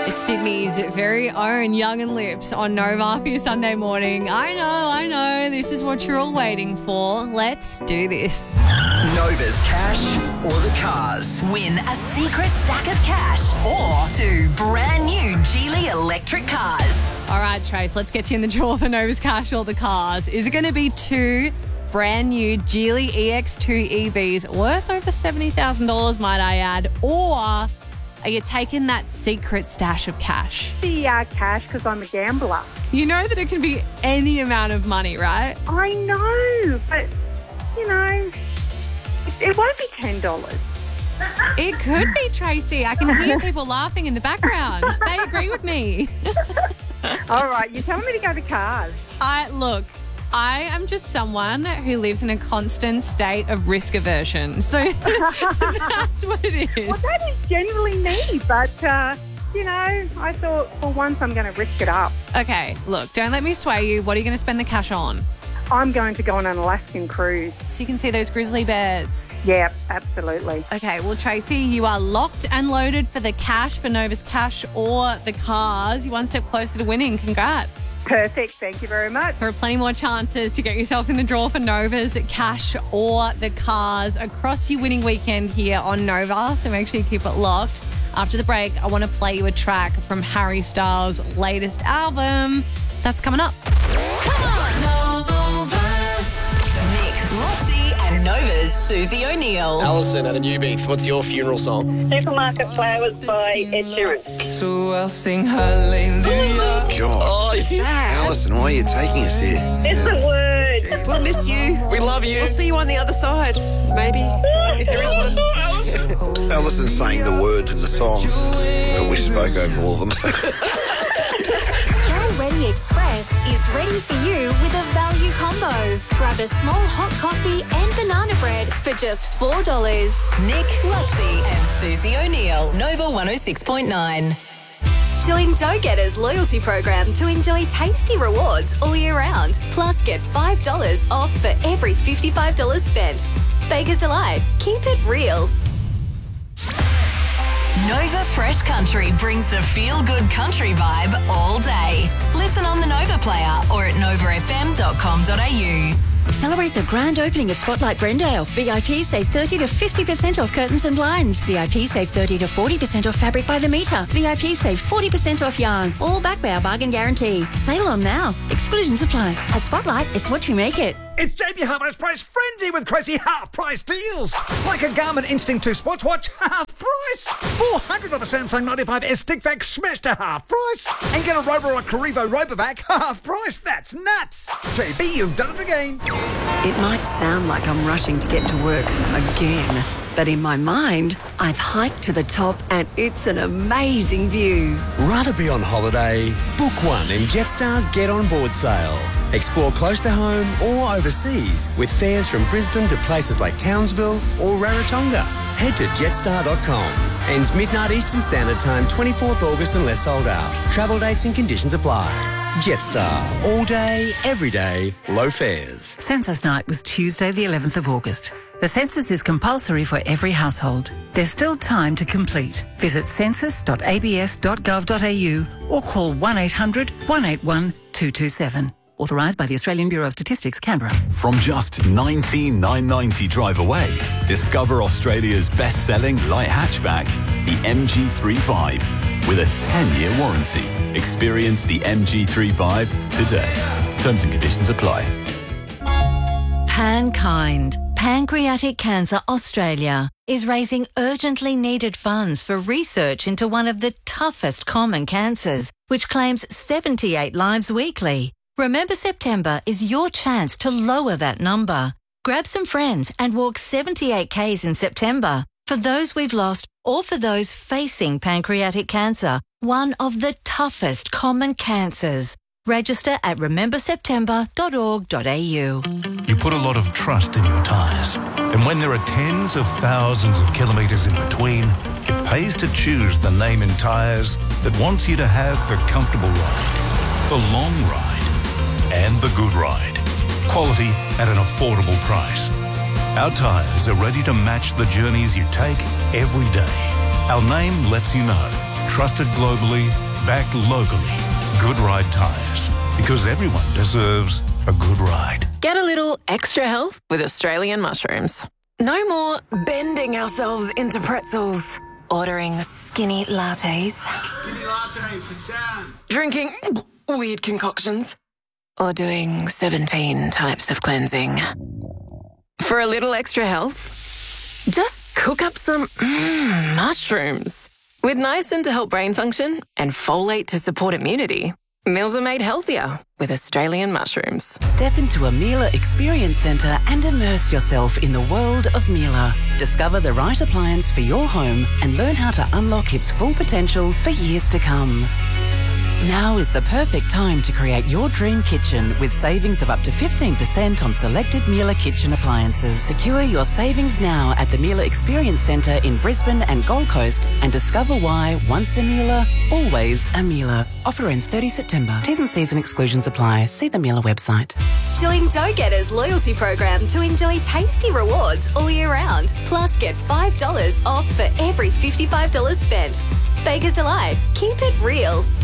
It's Sydney's very own Young and Lips on Nova for your Sunday morning. I know, this is what you're all waiting for. Let's do this. Nova's cash or the cars. Win a secret stack of cash or 2 brand new Geely electric cars. All right, Trace, let's get you in the draw for Nova's cash or the cars. Is it going to be 2 brand new Geely EX2 EVs worth over $70,000, might I add, or are you taking that secret stash of cash? The cash, because I'm a gambler. You know that it can be any amount of money, right? I know, but, it won't be $10. It could be, Tracy. I can hear people laughing in the background. They agree with me. All right, you're telling me to go to cars. I am just someone who lives in a constant state of risk aversion. So that's what it is. Well, that is generally me, but, I thought for once I'm going to risk it up. Okay, look, don't let me sway you. What are you going to spend the cash on? I'm going to go on an Alaskan cruise. So you can see those grizzly bears? Yeah, absolutely. Okay, well, Tracy, you are locked and loaded for the cash, for Nova's cash or the cars. You're one step closer to winning. Congrats. Perfect. Thank you very much. There are plenty more chances to get yourself in the draw for Nova's cash or the cars across your winning weekend here on Nova. So make sure you keep it locked. After the break, I want to play you a track from Harry Styles' latest album. That's coming up. Come on, Nova. Nick, Lotzie and Nova's Susie O'Neill. Alison at a Newbeef, what's your funeral song? Supermarket Flowers by Ed Sheeran. So I'll sing hallelujah. God. Oh, it's sad. Alison, why are you taking us here? It's the word. We'll miss you. We love you. We'll see you on the other side, maybe, if there is one. Alison's saying the words in the song, but we spoke over all of them. Go Ready Express is ready for you with a value combo. Grab a small hot coffee and banana bread for just $4. Nick, Lotzie and Susie O'Neill. Nova 106.9. Join Dough Getters loyalty program to enjoy tasty rewards all year round. Plus, get $5 off for every $55 spent. Baker's Delight. Keep it real. Nova Fresh Country brings the feel-good country vibe all day. Listen on the Nova Player or at novafm.com.au. Celebrate the grand opening of Spotlight Brendale. VIP save 30 to 50% off curtains and blinds. VIP save 30 to 40% off fabric by the metre. VIP save 40% off yarn. All backed by our bargain guarantee. Sale on now. Exclusions apply. At Spotlight, it's what you make it. It's JB Hi-Fi's price frenzy with crazy half-price deals. Like a Garmin Instinct 2 sports watch, half price. 400 of a Samsung 95S stick vac smashed to half price. And get a Roborock Carrivo Robovac, half price. That's nuts. JB, you've done it again. It might sound like I'm rushing to get to work again, but in my mind, I've hiked to the top and it's an amazing view. Rather be on holiday? Book one in Jetstar's Get On Board sale. Explore close to home or overseas with fares from Brisbane to places like Townsville or Rarotonga. Head to jetstar.com. Ends midnight Eastern Standard Time, 24th August unless sold out. Travel dates and conditions apply. Jetstar. All day, every day, low fares. Census night was Tuesday the 11th of August. The census is compulsory for every household. There's still time to complete. Visit census.abs.gov.au or call 1800 181 227. Authorised by the Australian Bureau of Statistics, Canberra. From just $19,990 drive away, discover Australia's best-selling light hatchback, the MG3 with a 10-year warranty. Experience the MG3 today. Terms and conditions apply. PanKind, Pancreatic Cancer Australia, is raising urgently needed funds for research into one of the toughest common cancers, which claims 78 lives weekly. Remember September is your chance to lower that number. Grab some friends and walk 78 Ks in September for those we've lost or for those facing pancreatic cancer, one of the toughest common cancers. Register at rememberseptember.org.au. You put a lot of trust in your tyres. And when there are tens of thousands of kilometres in between, it pays to choose the name in tyres that wants you to have the comfortable ride, the long ride, and the good ride. Quality at an affordable price. Our tyres are ready to match the journeys you take every day. Our name lets you know. Trusted globally, backed locally. Good Ride Tyres. Because everyone deserves a good ride. Get a little extra health with Australian mushrooms. No more bending ourselves into pretzels. Ordering skinny lattes. Skinny latte for Sam. Drinking weird concoctions. Or doing 17 types of cleansing. For a little extra health, just cook up some mushrooms. With niacin to help brain function and folate to support immunity, meals are made healthier with Australian mushrooms. Step into a Miele Experience Centre and immerse yourself in the world of Miele. Discover the right appliance for your home and learn how to unlock its full potential for years to come. Now is the perfect time to create your dream kitchen with savings of up to 15% on selected Miele kitchen appliances. Secure your savings now at the Miele Experience Centre in Brisbane and Gold Coast and discover why once a Miele, always a Miele. Offer ends 30 September. T's and C's and exclusions apply. See the Miele website. Join Dough Getters loyalty program to enjoy tasty rewards all year round. Plus, get $5 off for every $55 spent. Baker's Delight. Keep it real.